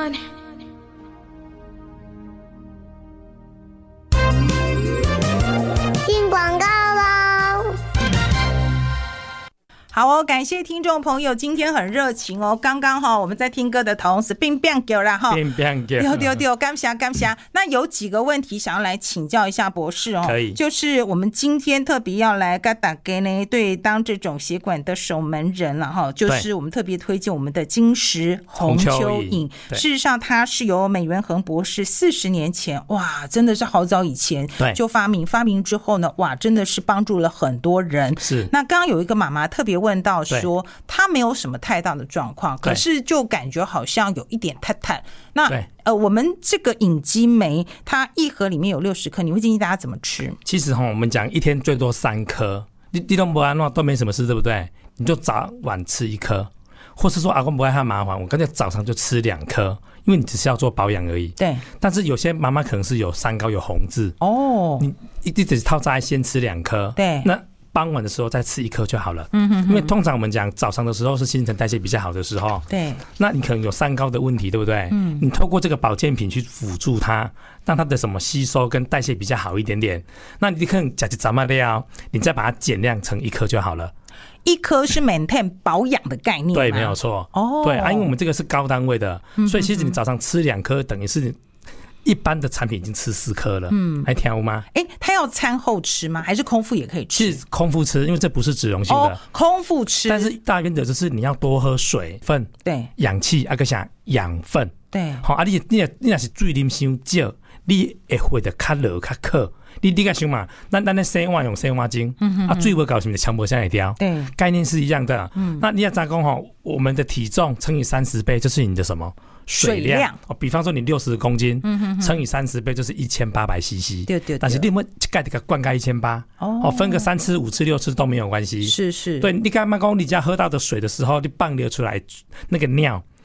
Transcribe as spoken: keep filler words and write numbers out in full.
on。 进广告喽。 好哦，感谢听众朋友，今天很热情哦。刚刚哈我们在听歌的同时，并变给了哈， 并变给， 丢丢丢，感谢感谢。那有几个问题想要来请教一下博士哦。 可以， 就是我们今天特别要来跟大家呢，对当这种血管的守门人了哈，就是我们特别推荐我们的金石红蚯蚓。事实上，它是由美元恒博士四十年前，哇，真的是好早以前就发明，发明之后呢，哇，真的是帮助了很多人。 是。 那刚刚有一个妈妈特别问到说，他没有什么太大的状况，可是就感觉好像有一点太太。那呃，我们这个隐基酶，它一盒里面有六十颗，你会建议大家怎么吃？ 其实哈，我们讲一天最多三颗，你你都不安都没什么事，对不对？你就早晚吃一颗，或是说阿公不爱他麻烦，我干脆早上就吃两颗，因为你只是要做保养而已。 对。 但是有些妈妈可能是有三高有红字哦， 你一定只套在先吃两颗。 对。 那傍晚的时候再吃一颗就好了。 嗯哼哼。 因为通常我们讲早上的时候是新陈代谢比较好的时候。 对。 那你可能有三高的问题，对不对？嗯。你透过这个保健品去辅助它，让它的什么吸收跟代谢比较好一点点。那你可能吃一早嘛料，你再把它减量成一颗就好了。 一颗是 maintain 保养的概念。 对，没有错。哦。对啊，因为我们这个是高单位的，所以其实你早上吃两颗，等于是一般的产品已经吃四颗了。嗯，还挑吗？ 哎，他要餐后吃吗？还是空腹也可以吃？ 是空腹吃，因为这不是脂溶性的。 哦，空腹吃。 但是大原则就是你要多喝水分， 对， 氧气，啊个啥养分， 对。 好啊，你你你若是水啉伤少，你会会得较热较渴。你你个想嘛，咱咱的生活用生活精，嗯啊，水不高，是不是强迫下来掉？ 对， 概念是一样的。嗯，那你要咋讲吼？我们的体重乘以三十倍，就是你的什么水量？水量哦，比方说你六十公斤，嗯哼哼，乘以三十倍就是一千八百 C C。 对对。 但是你们盖这个灌溉一千八，哦，分个三次、五次、六次都没有关系。 是是。 对，你刚刚讲你家喝到的水的时候，你放流出来那个尿。